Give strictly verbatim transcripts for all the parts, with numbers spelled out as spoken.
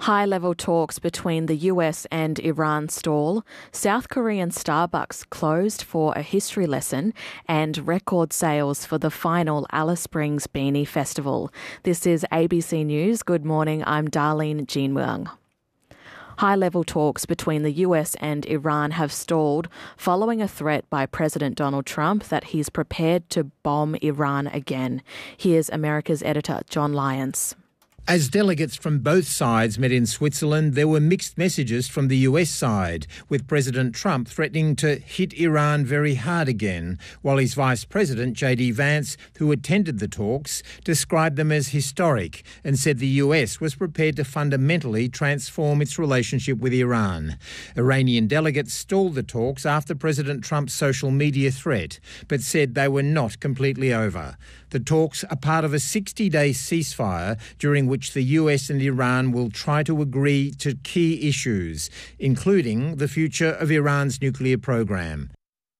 High-level talks between the U S and Iran stall, South Korean Starbucks closed for a history lesson, and record sales for the final Alice Springs Beanie Festival. This is A B C News. Good morning, I'm Darlene Jean-Muang. High-level talks between the U S and Iran have stalled following a threat by President Donald Trump that he's prepared to bomb Iran again. Here's America's editor, John Lyons. As delegates from both sides met in Switzerland, there were mixed messages from the U S side, with President Trump threatening to hit Iran very hard again, while his Vice President, J D Vance, who attended the talks, described them as historic and said the U S was prepared to fundamentally transform its relationship with Iran. Iranian delegates stalled the talks after President Trump's social media threat, but said they were not completely over. The talks are part of a sixty-day ceasefire during which the U S and Iran will try to agree to key issues, including the future of Iran's nuclear program.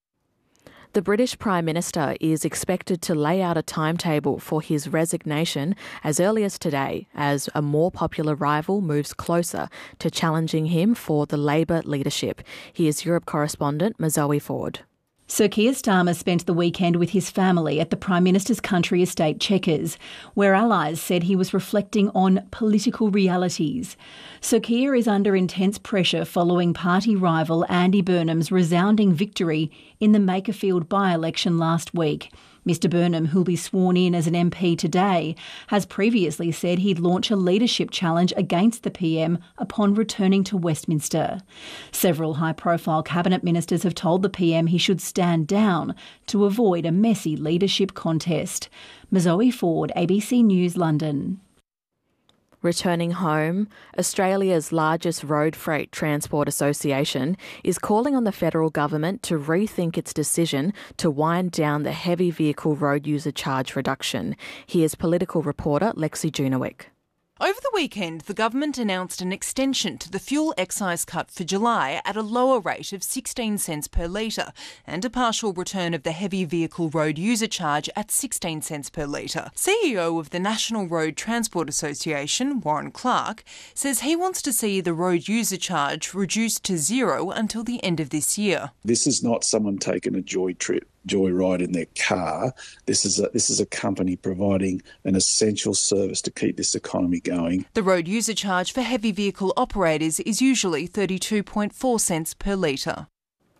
The British Prime Minister is expected to lay out a timetable for his resignation as early as today, as a more popular rival moves closer to challenging him for the Labour leadership. Here's Europe correspondent Mazoe Ford. Sir Keir Starmer spent the weekend with his family at the Prime Minister's country estate Chequers, where allies said he was reflecting on political realities. Sir Keir is under intense pressure following party rival Andy Burnham's resounding victory in the Makerfield by-election last week. Mister Burnham, who'll be sworn in as an M P today, has previously said he'd launch a leadership challenge against the P M upon returning to Westminster. Several high-profile cabinet ministers have told the P M he should stand down to avoid a messy leadership contest. Mazoe Ford, A B C News, London. Returning home, Australia's largest road freight transport association is calling on the federal government to rethink its decision to wind down the heavy vehicle road user charge reduction. Here's political reporter Lexi Junowick. Over the weekend, the government announced an extension to the fuel excise cut for July at a lower rate of sixteen cents per litre and a partial return of the heavy vehicle road user charge at sixteen cents per litre. C E O of the National Road Transport Association, Warren Clark, says he wants to see the road user charge reduced to zero until the end of this year. This is not someone taking a joy trip. joyride in their car. This is a this is a company providing an essential service to keep this economy going. The road user charge for heavy vehicle operators is usually thirty-two point four cents per litre.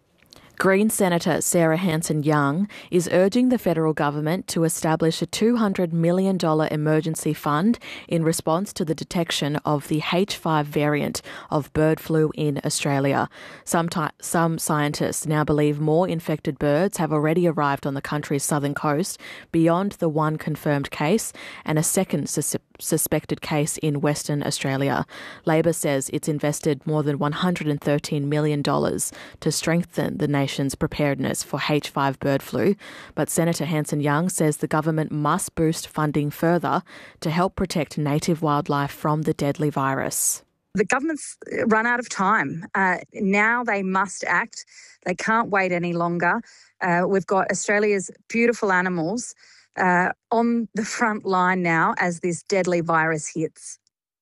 Green Senator Sarah Hanson-Young is urging the federal government to establish a two hundred million dollars emergency fund in response to the detection of the H five variant of bird flu in Australia. Some, t- some scientists now believe more infected birds have already arrived on the country's southern coast beyond the one confirmed case and a second sus- suspected case in Western Australia. Labor says it's invested more than one hundred thirteen million dollars to strengthen the nation's preparedness for H five bird flu, but Senator Hanson-Young says the government must boost funding further to help protect native wildlife from the deadly virus. The government's run out of time. Uh, now they must act. They can't wait any longer. Uh, we've got Australia's beautiful animals uh, on the front line now as this deadly virus hits.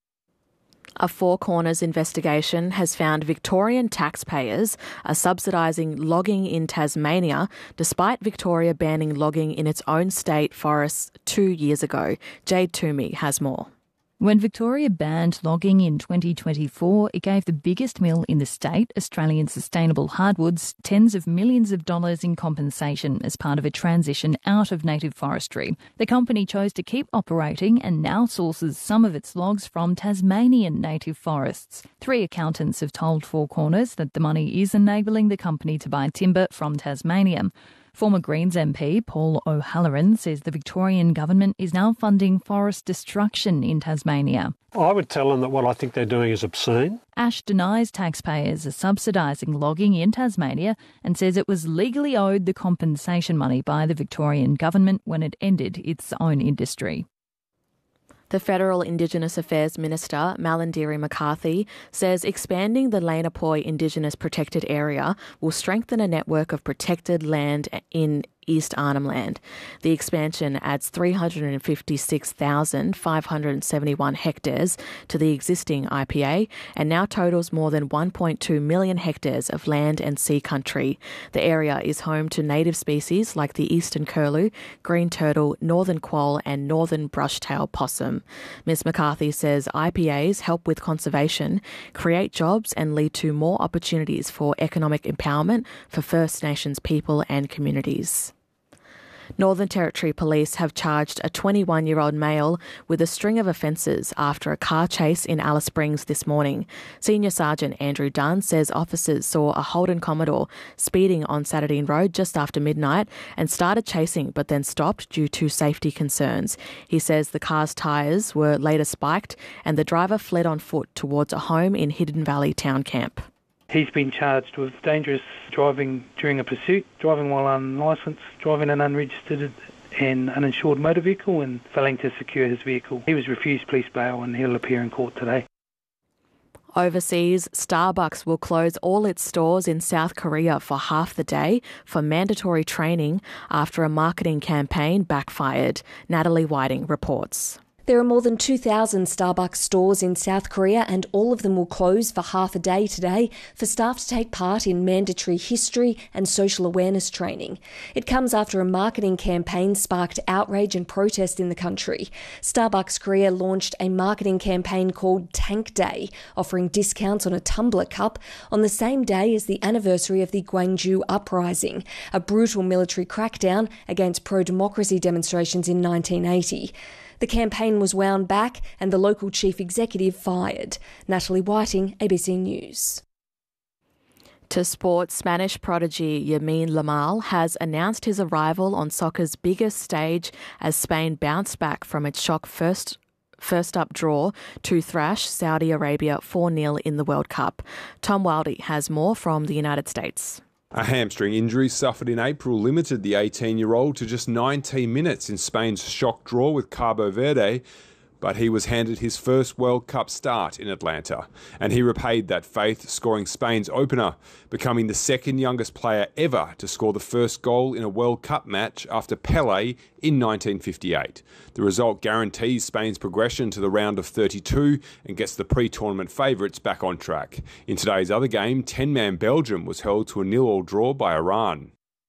A Four Corners investigation has found Victorian taxpayers are subsidising logging in Tasmania despite Victoria banning logging in its own state forests two years ago. Jade Toomey has more. When Victoria banned logging in twenty twenty-four, it gave the biggest mill in the state, Australian Sustainable Hardwoods, tens of millions of dollars in compensation as part of a transition out of native forestry. The company chose to keep operating and now sources some of its logs from Tasmanian native forests. Three accountants have told Four Corners that the money is enabling the company to buy timber from Tasmania. Former Greens M P Paul O'Halloran says the Victorian government is now funding forest destruction in Tasmania. I would tell them that what I think they're doing is obscene. Ash denies taxpayers are subsidising logging in Tasmania and says it was legally owed the compensation money by the Victorian government when it ended its own industry. The Federal Indigenous Affairs Minister, Malarndirri McCarthy, says expanding the Lanapoi Indigenous Protected Area will strengthen a network of protected land in East Arnhem Land. The expansion adds three hundred fifty-six thousand five hundred seventy-one hectares to the existing I P A and now totals more than one point two million hectares of land and sea country. The area is home to native species like the eastern curlew, green turtle, northern quoll and northern brush-tailed possum. Miz McCarthy says I P As help with conservation, create jobs and lead to more opportunities for economic empowerment for First Nations people and communities. Northern Territory Police have charged a twenty-one-year-old male with a string of offences after a car chase in Alice Springs this morning. Senior Sergeant Andrew Dunn says officers saw a Holden Commodore speeding on Sardine Road just after midnight and started chasing but then stopped due to safety concerns. He says the car's tyres were later spiked and the driver fled on foot towards a home in Hidden Valley Town Camp. He's been charged with dangerous driving during a pursuit, driving while unlicensed, driving an unregistered and uninsured motor vehicle and failing to secure his vehicle. He was refused police bail and he'll appear in court today. Overseas, Starbucks will close all its stores in South Korea for half the day for mandatory training after a marketing campaign backfired. Natalie Whiting reports. There are more than two thousand Starbucks stores in South Korea and all of them will close for half a day today for staff to take part in mandatory history and social awareness training. It comes after a marketing campaign sparked outrage and protest in the country. Starbucks Korea launched a marketing campaign called Tank Day, offering discounts on a tumbler cup on the same day as the anniversary of the Gwangju Uprising, a brutal military crackdown against pro-democracy demonstrations in nineteen eighty. The campaign was wound back and the local chief executive fired. Natalie Whiting, A B C News. To sport, Spanish prodigy Lamine Yamal has announced his arrival on soccer's biggest stage as Spain bounced back from its shock first first up draw to thrash Saudi Arabia four nil in the World Cup. Tom Wildy has more from the United States. A hamstring injury suffered in April limited the eighteen-year-old to just nineteen minutes in Spain's shock draw with Cabo Verde, but he was handed his first World Cup start in Atlanta, and he repaid that faith, scoring Spain's opener, becoming the second youngest player ever to score the first goal in a World Cup match after Pelé in nineteen fifty-eight. The result guarantees Spain's progression to the round of thirty-two and gets the pre-tournament favourites back on track. In today's other game, ten-man Belgium was held to a nil-all draw by Iran.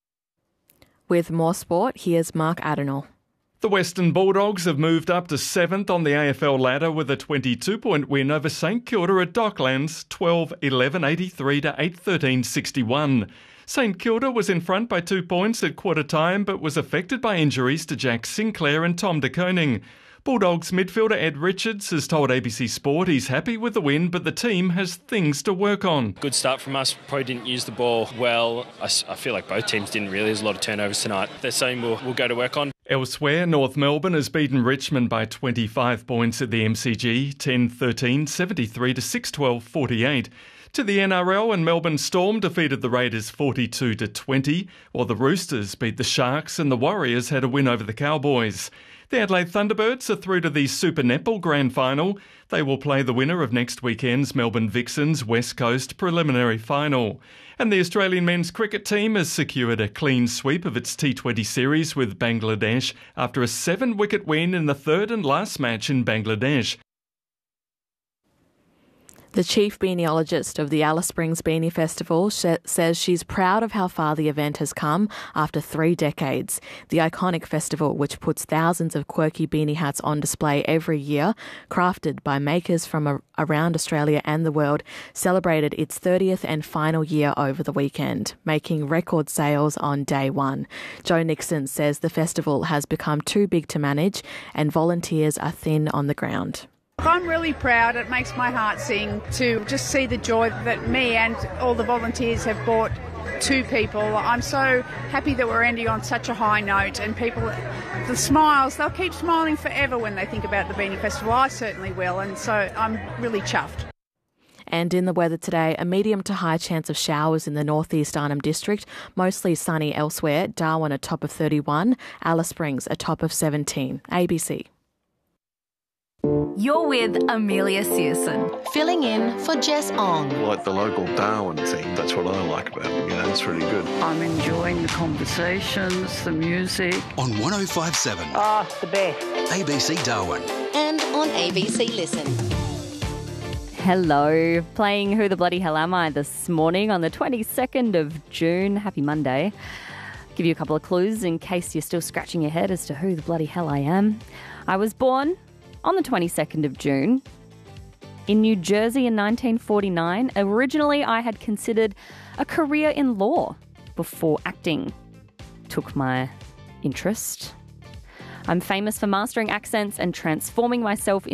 With more sport, here's Mark Adenall. The Western Bulldogs have moved up to seventh on the A F L ladder with a twenty-two point win over St Kilda at Docklands, twelve eleven eighty-three to eight thirteen sixty-one. St Kilda was in front by two points at quarter time but was affected by injuries to Jack Sinclair and Tom de Koning. Bulldogs midfielder Ed Richards has told A B C Sport he's happy with the win, but the team has things to work on. Good start from us. Probably didn't use the ball well. I, I feel like both teams didn't really. There's a lot of turnovers tonight. They're saying we'll, we'll go to work on. Elsewhere, North Melbourne has beaten Richmond by twenty-five points at the M C G, ten thirteen seventy-three to six twelve forty-eight. To the N R L, and Melbourne Storm defeated the Raiders forty-two to twenty, while the Roosters beat the Sharks and the Warriors had a win over the Cowboys. The Adelaide Thunderbirds are through to the Super Netball Grand Final. They will play the winner of next weekend's Melbourne Vixens West Coast Preliminary Final. And the Australian men's cricket team has secured a clean sweep of its T twenty series with Bangladesh after a seven-wicket win in the third and last match in Bangladesh. The chief beaniologist of the Alice Springs Beanie Festival sh- says she's proud of how far the event has come after three decades. The iconic festival, which puts thousands of quirky beanie hats on display every year, crafted by makers from a- around Australia and the world, celebrated its thirtieth and final year over the weekend, making record sales on day one. Joe Nixon says the festival has become too big to manage and volunteers are thin on the ground. I'm really proud. It makes my heart sing to just see the joy that me and all the volunteers have brought to people. I'm so happy that we're ending on such a high note, and people, the smiles, they'll keep smiling forever when they think about the Beanie Festival. I certainly will, and so I'm really chuffed. And in the weather today, a medium to high chance of showers in the northeast Arnhem District, mostly sunny elsewhere. Darwin a top of thirty-one, Alice Springs a top of seventeen. A B C. You're with Amelia Searson, filling in for Jess Ong. Like the local Darwin thing, that's what I like about it. You know, it's really good. I'm enjoying the conversations, the music. On one oh five point seven. Oh, the best. A B C Darwin. And on A B C Listen. Hello. Playing Who the Bloody Hell Am I this morning on the twenty-second of June. Happy Monday. Give you a couple of clues in case you're still scratching your head as to who the bloody hell I am. I was born on the twenty-second of June in New Jersey in nineteen forty-nine. Originally, I had considered a career in law before acting took my interest. I'm famous for mastering accents and transforming myself